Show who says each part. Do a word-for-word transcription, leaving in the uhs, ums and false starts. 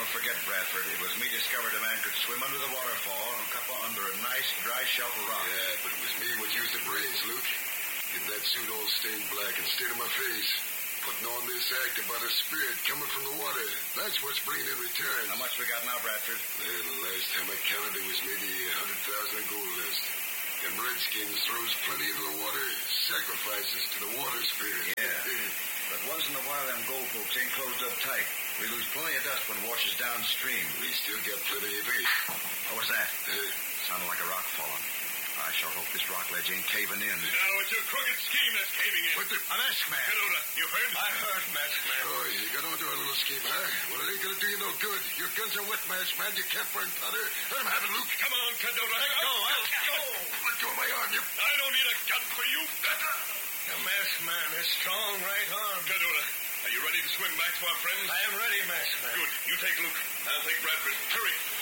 Speaker 1: Don't forget, Bradford, it was me discovered a man could swim under the waterfall and come under a nice, dry shelf of rock.
Speaker 2: Yeah, but it was me what used the brains, Luke. Get that suit all stained black and stained in my face. Putting on this act about a spirit coming from the water. That's what's bringing in returns.
Speaker 1: How much we got now, Bradford?
Speaker 2: Well, the last time I counted, it was maybe a hundred thousand in gold dust. And Redskins throws plenty into the water, sacrifices to the water spirit.
Speaker 1: Yeah, but once in a while, them gold folks ain't closed up tight. We lose plenty of dust when it washes downstream.
Speaker 2: We still got plenty of it.
Speaker 1: What was that?
Speaker 2: Uh,
Speaker 1: Sounded like a rock falling. I sure hope this rock ledge ain't caving in.
Speaker 3: Now, it's your crooked scheme that's caving in.
Speaker 2: What the...
Speaker 1: A masked man.
Speaker 3: Cadoda, you heard?
Speaker 1: I heard, masked man.
Speaker 2: Oh, you got onto our little scheme, huh? Well, it ain't gonna do you no good. Your guns are wet, masked man. You can't burn powder. Let him have it, Luke.
Speaker 3: Come on, Cadoda.
Speaker 2: Let go. I'll go. Let go of my arm, you...
Speaker 3: I don't need a gun for you.
Speaker 1: The masked man has strong right arm.
Speaker 3: Cadoda, are you ready to swim back to our friends?
Speaker 1: I am ready, masked man.
Speaker 3: Good. You take Luke. I'll take Bradford. Hurry.